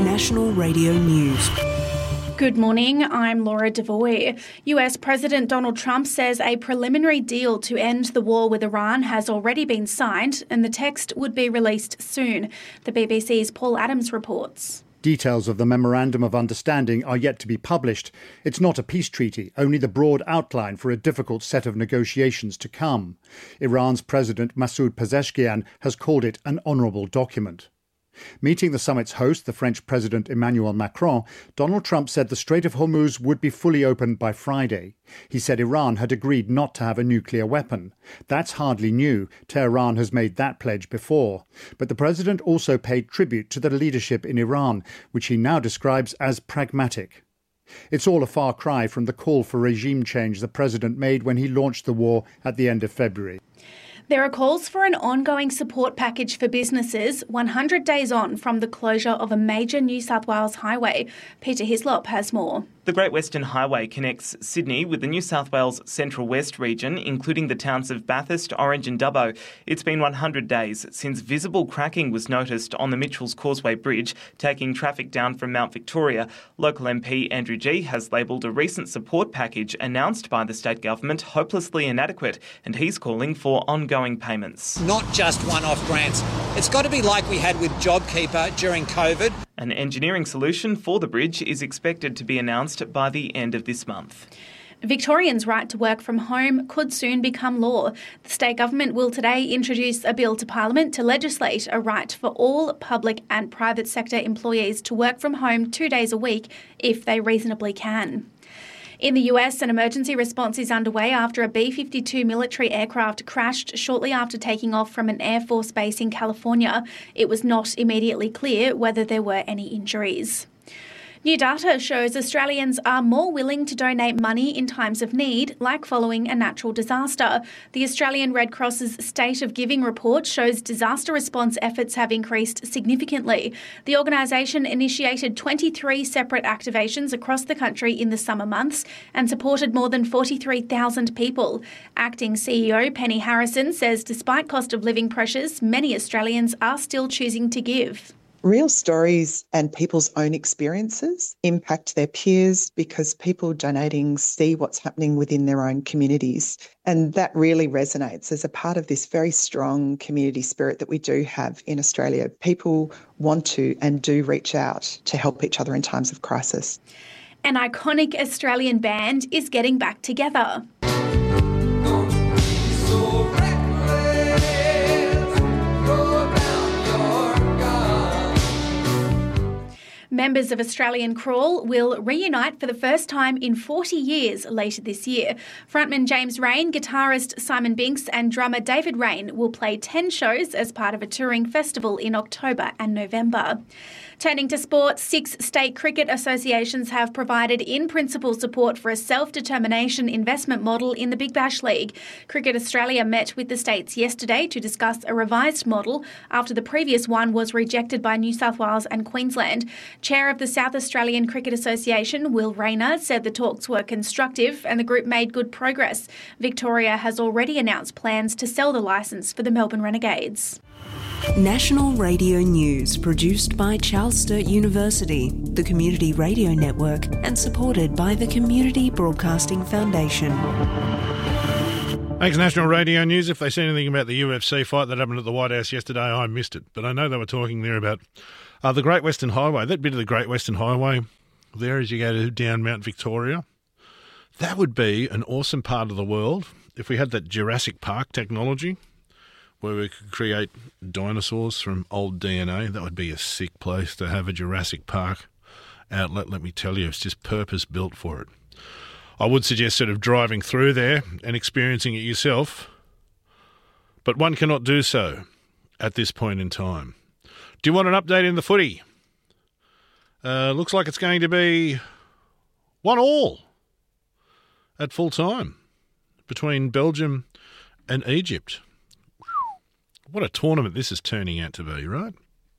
National Radio News. Good morning, I'm Laura Devoy. US President Donald Trump says a preliminary deal to end the war with Iran has already been signed and the text would be released soon. The BBC's Paul Adams reports. Details of the Memorandum of Understanding are yet to be published. It's not a peace treaty, only the broad outline for a difficult set of negotiations to come. Iran's President Masoud Pezeshkian has called it an honourable document. Meeting the summit's host, the French President Emmanuel Macron, Donald Trump said the Strait of Hormuz would be fully opened by Friday. He said Iran had agreed not to have a nuclear weapon. That's hardly new. Tehran has made that pledge before. But the president also paid tribute to the leadership in Iran, which he now describes as pragmatic. It's all a far cry from the call for regime change the president made when he launched the war at the end of February. There are calls for an ongoing support package for businesses 100 days on from the closure of a major New South Wales highway. Peter Hislop has more. The Great Western Highway connects Sydney with the New South Wales Central West region, including the towns of Bathurst, Orange and Dubbo. It's been 100 days since visible cracking was noticed on the Mitchells Causeway Bridge, taking traffic down from Mount Victoria. Local MP Andrew Gee has labelled a recent support package announced by the state government hopelessly inadequate, and he's calling for ongoing payments. Not just one-off grants. It's got to be like we had with JobKeeper during COVID. An engineering solution for the bridge is expected to be announced by the end of this month. Victorians' right to work from home could soon become law. The state government will today introduce a bill to Parliament to legislate a right for all public and private sector employees to work from home 2 days a week if they reasonably can. In the US, an emergency response is underway after a B-52 military aircraft crashed shortly after taking off from an Air Force base in California. It was not immediately clear whether there were any injuries. New data shows Australians are more willing to donate money in times of need, like following a natural disaster. The Australian Red Cross's State of Giving report shows disaster response efforts have increased significantly. The organisation initiated 23 separate activations across the country in the summer months and supported more than 43,000 people. Acting CEO Penny Harrison says despite cost of living pressures, many Australians are still choosing to give. Real stories and people's own experiences impact their peers because people donating see what's happening within their own communities. And that really resonates as a part of this very strong community spirit that we do have in Australia. People want to and do reach out to help each other in times of crisis. An iconic Australian band is getting back together. Members of Australian Crawl will reunite for the first time in 40 years later this year. Frontman James Raine, guitarist Simon Binks and drummer David Raine will play 10 shows as part of a touring festival in October and November. Turning to sport, 6 state cricket associations have provided in-principle support for a self-determination investment model in the Big Bash League. Cricket Australia met with the states yesterday to discuss a revised model after the previous one was rejected by New South Wales and Queensland. Chair of the South Australian Cricket Association, Will Rayner, said the talks were constructive and the group made good progress. Victoria has already announced plans to sell the licence for the Melbourne Renegades. National Radio News, produced by Charles Sturt University, the Community Radio Network, and supported by the Community Broadcasting Foundation. Thanks, National Radio News. If they said anything about the UFC fight that happened at the White House yesterday, I missed it. But I know they were talking there about the Great Western Highway, that bit of the Great Western Highway there as you go down Mount Victoria. That would be an awesome part of the world if we had that Jurassic Park technology where we could create dinosaurs from old DNA. That would be a sick place to have a Jurassic Park outlet. Let me tell you, it's just purpose-built for it. I would suggest sort of driving through there and experiencing it yourself, but one cannot do so at this point in time. Do you want an update in the footy? Looks like it's going to be 1-1 at full time between Belgium and Egypt. What a tournament this is turning out to be, right?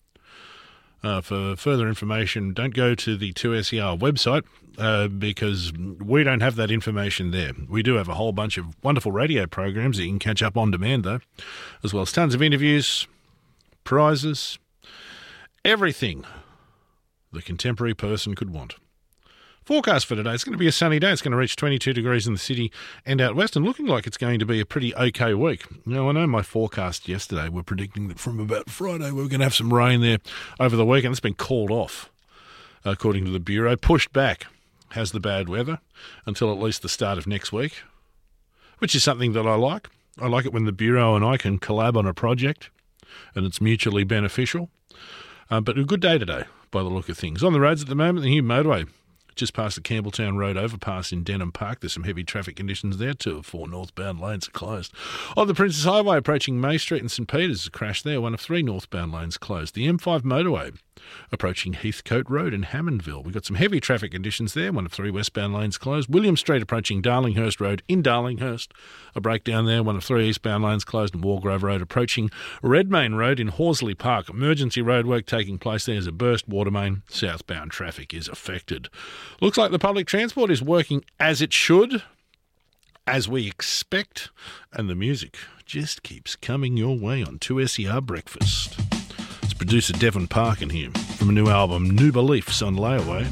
For further information, don't go to the 2SER website because we don't have that information there. We do have a whole bunch of wonderful radio programs that you can catch up on demand, though, as well as tons of interviews, prizes, everything the contemporary person could want. Forecast for today, it's going to be a sunny day. It's going to reach 22 degrees in the city and out west, and looking like it's going to be a pretty okay week. Now, I know my forecast yesterday were predicting that from about Friday we were going to have some rain there over the weekend. It's been called off, according to the Bureau. Pushed back has the bad weather until at least the start of next week, which is something that I like. I like it when the Bureau and I can collab on a project and it's mutually beneficial. But a good day today, by the look of things. On the roads at the moment, the new motorway just past the Campbelltown Road overpass in Denham Park. There's some heavy traffic conditions there. 2 of 4 northbound lanes are closed. On the Princess Highway approaching May Street and St Peters, a crash there. 1 of 3 northbound lanes closed. The M5 motorway approaching Heathcote Road in Hammondville. We've got some heavy traffic conditions there. 1 of 3 westbound lanes closed. William Street approaching Darlinghurst Road in Darlinghurst. A breakdown there. 1 of 3 eastbound lanes closed. And Wargrove Road approaching Redmayne Road in Horsley Park. Emergency roadwork taking place. There's a burst water main. Southbound traffic is affected. Looks like the public transport is working as it should, as we expect, and the music just keeps coming your way on 2SER Breakfast. It's producer Devon Parkin here from a new album, New Beliefs, on layaway.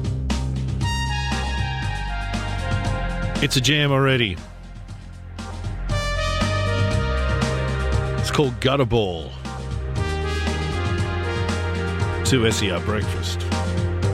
It's a jam already. It's called Gutter Ball. 2SER Breakfast.